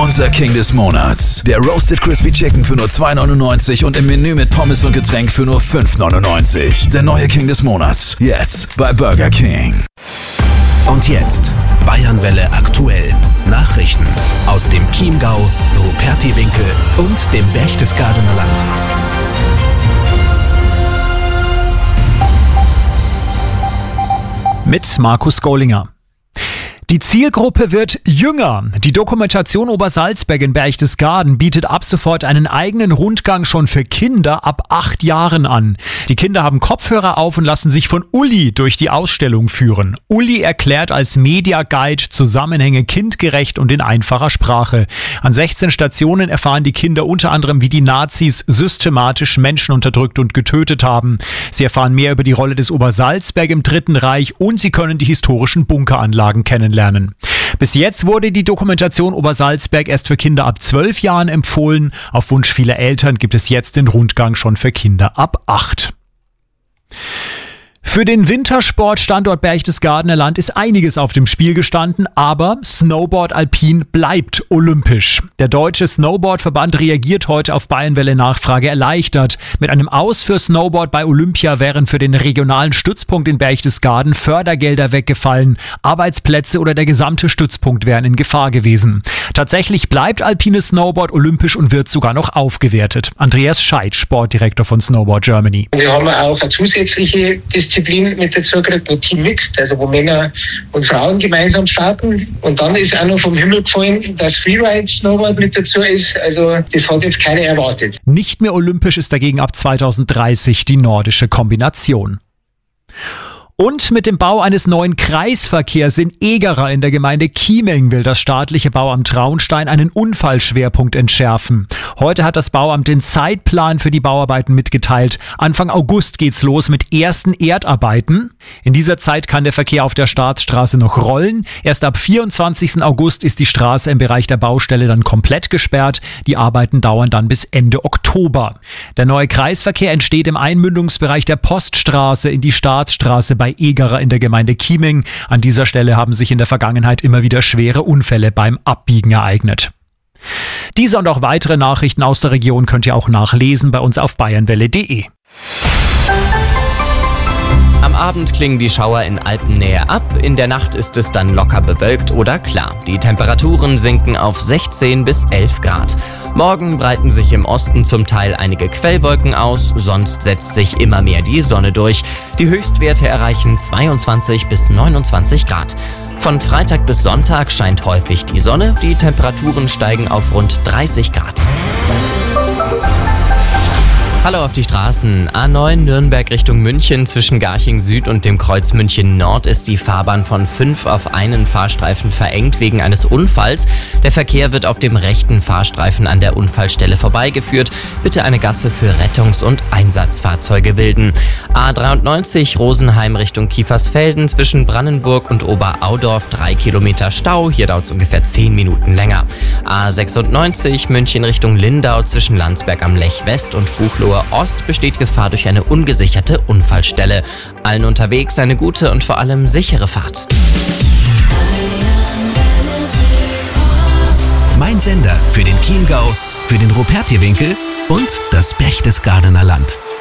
Unser King des Monats. Der Roasted Crispy Chicken für nur 2,99 und im Menü mit Pommes und Getränk für nur 5,99. Der neue King des Monats. Jetzt bei Burger King. Und jetzt Bayernwelle aktuell. Nachrichten aus dem Chiemgau, Rupertiwinkel und dem Berchtesgadener Land. Mit Markus Gollinger. Die Zielgruppe wird jünger. Die Dokumentation Obersalzberg in Berchtesgaden bietet ab sofort einen eigenen Rundgang schon für Kinder ab 8 Jahren an. Die Kinder haben Kopfhörer auf und lassen sich von Uli durch die Ausstellung führen. Uli erklärt als Media Guide Zusammenhänge kindgerecht und in einfacher Sprache. An 16 Stationen erfahren die Kinder unter anderem, wie die Nazis systematisch Menschen unterdrückt und getötet haben. Sie erfahren mehr über die Rolle des Obersalzberg im Dritten Reich und sie können die historischen Bunkeranlagen kennenlernen. Bis jetzt wurde die Dokumentation Obersalzberg erst für Kinder ab 12 Jahren empfohlen. Auf Wunsch vieler Eltern gibt es jetzt den Rundgang schon für Kinder ab 8. Für den Wintersportstandort Berchtesgadener Land ist einiges auf dem Spiel gestanden, aber Snowboard Alpin bleibt olympisch. Der Deutsche Snowboardverband reagiert heute auf Bayernwelle Nachfrage erleichtert. Mit einem Aus für Snowboard bei Olympia wären für den regionalen Stützpunkt in Berchtesgaden Fördergelder weggefallen, Arbeitsplätze oder der gesamte Stützpunkt wären in Gefahr gewesen. Tatsächlich bleibt alpines Snowboard olympisch und wird sogar noch aufgewertet. Andreas Scheidt, Sportdirektor von Snowboard Germany. Wir haben auch eine zusätzliche Disziplin mit dazu gekriegt, wo Team Mixed, also wo Männer und Frauen gemeinsam starten. Und dann ist auch noch vom Himmel gefallen, dass Freeride Snowboard mit dazu ist. Also das hat jetzt keiner erwartet. Nicht mehr olympisch ist dagegen ab 2030 die nordische Kombination. Und mit dem Bau eines neuen Kreisverkehrs in Egerer in der Gemeinde Chieming will das staatliche Bauamt Traunstein einen Unfallschwerpunkt entschärfen. Heute hat das Bauamt den Zeitplan für die Bauarbeiten mitgeteilt. Anfang August geht's los mit ersten Erdarbeiten. In dieser Zeit kann der Verkehr auf der Staatsstraße noch rollen. Erst ab 24. August ist die Straße im Bereich der Baustelle dann komplett gesperrt. Die Arbeiten dauern dann bis Ende Oktober. Der neue Kreisverkehr entsteht im Einmündungsbereich der Poststraße in die Staatsstraße bei Egerer in der Gemeinde Chieming. An dieser Stelle haben sich in der Vergangenheit immer wieder schwere Unfälle beim Abbiegen ereignet. Diese und auch weitere Nachrichten aus der Region könnt ihr auch nachlesen bei uns auf bayernwelle.de. Am Abend klingen die Schauer in Alpennähe ab, in der Nacht ist es dann locker bewölkt oder klar. Die Temperaturen sinken auf 16 bis 11 Grad. Morgen breiten sich im Osten zum Teil einige Quellwolken aus, sonst setzt sich immer mehr die Sonne durch. Die Höchstwerte erreichen 22 bis 29 Grad. Von Freitag bis Sonntag scheint häufig die Sonne, die Temperaturen steigen auf rund 30 Grad. Hallo auf die Straßen. A9 Nürnberg Richtung München zwischen Garching Süd und dem Kreuz München Nord ist die Fahrbahn von 5 auf einen Fahrstreifen verengt wegen eines Unfalls. Der Verkehr wird auf dem rechten Fahrstreifen an der Unfallstelle vorbeigeführt. Bitte eine Gasse für Rettungs- und Einsatzfahrzeuge bilden. A93 Rosenheim Richtung Kiefersfelden zwischen Brannenburg und Oberaudorf 3 Kilometer Stau. Hier dauert es ungefähr 10 Minuten länger. A96 München Richtung Lindau zwischen Landsberg am Lech West und Buchloe Ost besteht Gefahr durch eine ungesicherte Unfallstelle. Allen unterwegs eine gute und vor allem sichere Fahrt. Mein Sender für den Chiemgau, für den Rupertiwinkel und das Berchtesgadener Land.